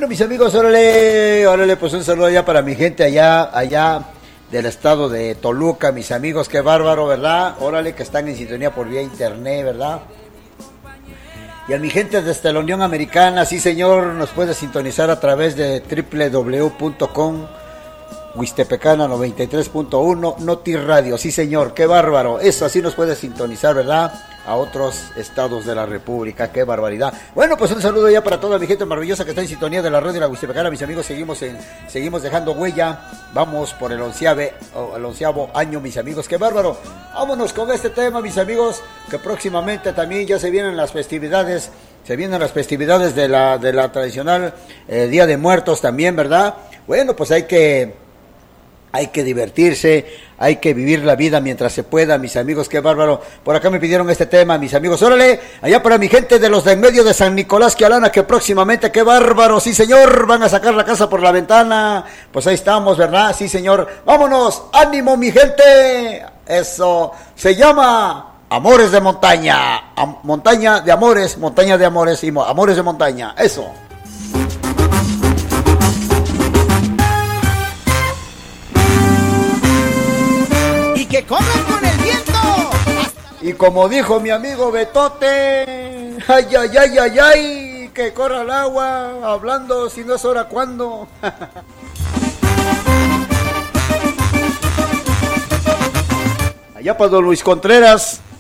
Bueno, mis amigos, órale, pues un saludo ya para mi gente allá del estado de Toluca, mis amigos, qué bárbaro, ¿verdad? Órale, que están en sintonía por vía internet, ¿verdad? Y a mi gente desde la Unión Americana, sí señor, nos puede sintonizar a través de www.com Huistepecana 93.1 Noti Radio, sí señor, qué bárbaro, eso así nos puede sintonizar, ¿verdad? A otros estados de la República, qué barbaridad. Bueno, pues un saludo ya para toda mi gente maravillosa que está en sintonía de la radio de la Huistepecana, mis amigos, seguimos dejando huella, vamos por el 11º año, mis amigos, qué bárbaro. Vámonos con este tema, mis amigos, que próximamente también ya se vienen las festividades de la tradicional Día de Muertos también, ¿verdad? Bueno, pues hay que divertirse, hay que vivir la vida mientras se pueda, mis amigos, qué bárbaro. Por acá me pidieron este tema, mis amigos, órale, allá para mi gente de los de en medio de San Nicolás, Quialana, que próximamente, qué bárbaro, sí señor, van a sacar la casa por la ventana, pues ahí estamos, ¿verdad? Sí señor, vámonos, ánimo mi gente, eso, se llama Amores de Montaña, montaña de amores y amores de montaña, eso. Que corran con el viento. Y como dijo mi amigo Betote, ay, que corra el agua, hablando si no es hora, ¿cuándo? Allá para don Luis Contreras.